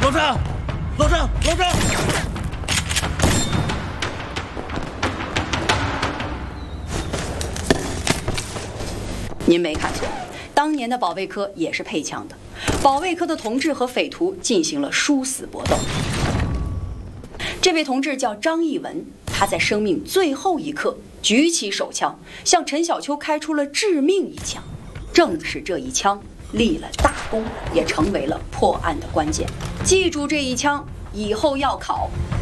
老张，老张，老张！ 您没看错，当年的保卫科也是配枪的。保卫科的同志和匪徒进行了殊死搏斗。这位同志叫张义文，他在生命最后一刻举起手枪，向陈小秋开出了致命一枪。正是这一枪立了大功，也成为了破案的关键。记住这一枪，以后要考。